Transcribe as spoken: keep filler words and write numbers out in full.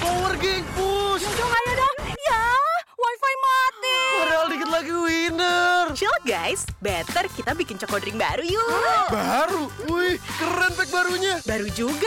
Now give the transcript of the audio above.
Power geng, push. Dong, ayo dong. Ya, wifi mati. Padahal dikit lagi winner. Chill guys, better kita bikin Choco Drink baru yuk. Baru? Wih, keren pack barunya. Baru juga